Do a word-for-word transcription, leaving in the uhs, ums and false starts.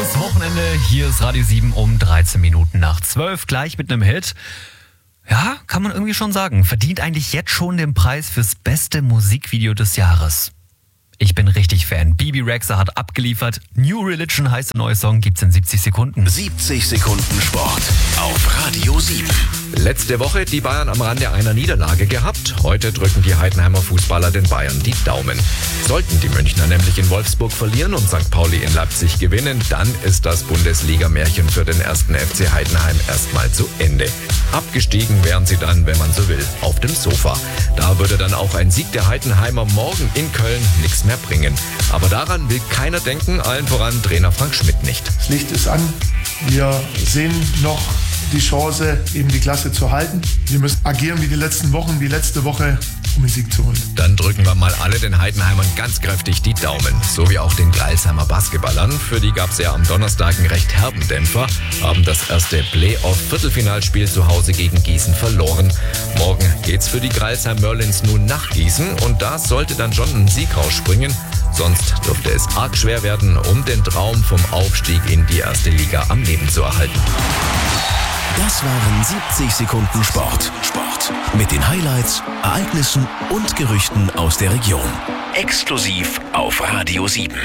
Schönes Wochenende. Hier ist Radio sieben um dreizehn Minuten nach zwölf. Gleich mit einem Hit. Ja, kann man irgendwie schon sagen. Verdient eigentlich jetzt schon den Preis fürs beste Musikvideo des Jahres. Ich bin richtig Fan. Bibi Rexha hat abgeliefert. New Religion heißt der neue Song, gibt's in siebzig Sekunden. siebzig Sekunden Sport auf Radio sieben. Letzte Woche die Bayern am Rande einer Niederlage gehabt. Heute drücken die Heidenheimer Fußballer den Bayern die Daumen. Sollten die Münchner nämlich in Wolfsburg verlieren und Sankt Pauli in Leipzig gewinnen, dann ist das Bundesliga-Märchen für den ersten F C Heidenheim erstmal zu Ende. Abgestiegen wären sie dann, wenn man so will, auf dem Sofa. Da würde dann auch ein Sieg der Heidenheimer morgen in Köln nichts mehr bringen. Aber daran will keiner denken, allen voran Trainer Frank Schmidt nicht. Das Licht ist an. Wir sehen noch die Chance, eben die Klasse zu halten. Wir müssen agieren wie die letzten Wochen, wie letzte Woche, um den Sieg zu holen. Dann drücken wir mal alle den Heidenheimern ganz kräftig die Daumen. So wie auch den Greilsheimer Basketballern. Für die gab es ja am Donnerstag einen recht herben Dämpfer. Haben das erste Playoff-Viertelfinalspiel zu Hause gegen Gießen verloren. Morgen geht's für die Greilsheim Merlins nun nach Gießen. Und da sollte dann schon ein Sieg rausspringen. Sonst dürfte es arg schwer werden, um den Traum vom Aufstieg in die erste Liga am Leben zu erhalten. Das waren siebzig Sekunden Sport. Sport. Mit den Highlights, Ereignissen und Gerüchten aus der Region. Exklusiv auf Radio sieben.